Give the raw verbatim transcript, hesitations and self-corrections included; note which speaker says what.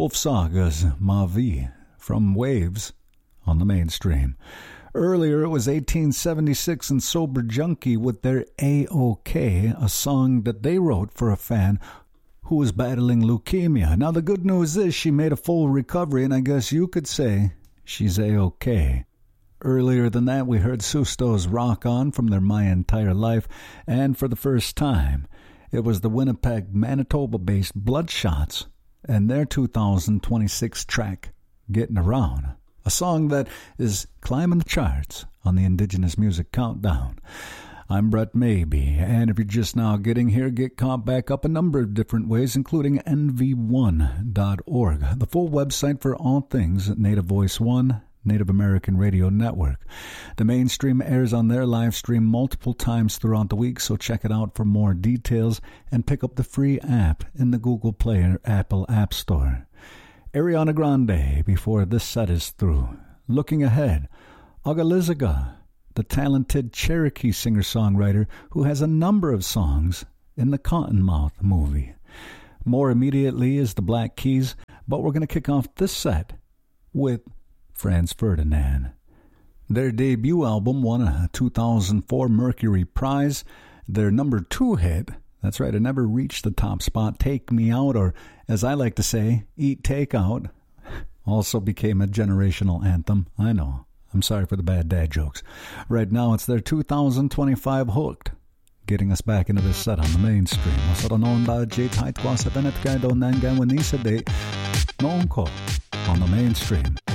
Speaker 1: Wolf Saga's Ma Vie from Waves on the Mainstream. Earlier, it was eighteen seventy-six and Sober Junkie with their A-OK, a song that they wrote for a fan who was battling leukemia. Now, the good news is she made a full recovery, and I guess you could say she's A-OK. Earlier than that, we heard Susto's Rock On from their My Entire Life, and for the first time, it was the Winnipeg, Manitoba-based Bloodshots and their two thousand twenty-six track, Getting Around, a song that is climbing the charts on the Indigenous Music Countdown. I'm Brett Maybe, and if you're just now getting here, get caught back up a number of different ways, including N V one dot org, the full website for all things Native Voice One, Native American Radio Network. The Mainstream airs on their live stream multiple times throughout the week, so check it out for more details and pick up the free app in the Google Play or Apple App Store. Ariana Grande, before this set is through. Looking ahead, Ogaliziga, the talented Cherokee singer-songwriter who has a number of songs in the Cottonmouth movie. More immediately is the Black Keys, but we're going to kick off this set with Franz Ferdinand. Their debut album won a two thousand four Mercury Prize. Their number two hit, that's right, it never reached the top spot, Take Me Out, or as I like to say, Eat Takeout, also became a generational anthem. I know. I'm sorry for the bad dad jokes. Right now, it's their two thousand twenty-five Hooked, getting us back into this set on the Mainstream. On the Mainstream.